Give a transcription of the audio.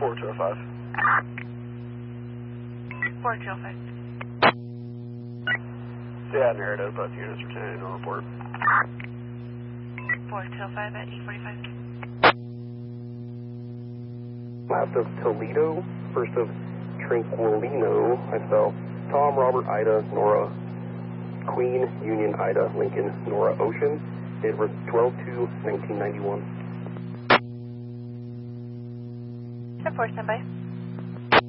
4205. 4205. Yeah, narrative, both units are 10 no report. 4205 at E45. Last of Toledo, first of Tranquilino, myself. Tom, Robert, Ida, Nora, Queen, Union, Ida, Lincoln, Nora, Ocean. Date was 12/2/1991. 10-4, standby.